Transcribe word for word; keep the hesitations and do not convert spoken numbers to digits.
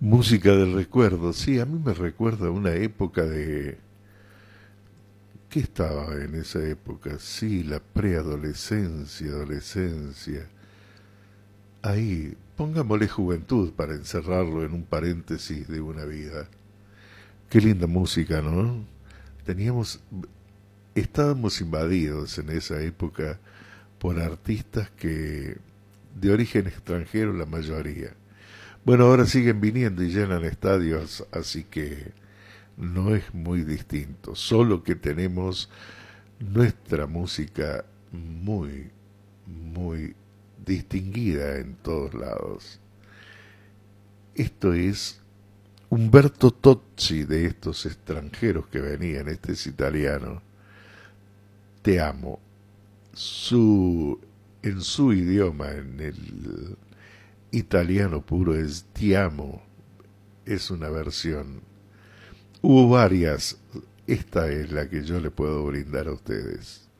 Música del recuerdo, sí, a mí me recuerda una época de... ¿Qué estaba en esa época? Sí, la preadolescencia, adolescencia. Ahí, pongámosle juventud para encerrarlo en un paréntesis de una vida. Qué linda música, ¿no? Teníamos, estábamos invadidos en esa época por artistas que de origen extranjero la mayoría. Bueno, ahora siguen viniendo y llenan estadios, así que no es muy distinto, solo que tenemos nuestra música muy, muy distinguida en todos lados. Esto es Umberto Tozzi, de estos extranjeros que venían, este es italiano. Te amo. Su, en su idioma, en el italiano puro, es Ti amo. Es una versión. Hubo varias. Esta es la que yo le puedo brindar a ustedes.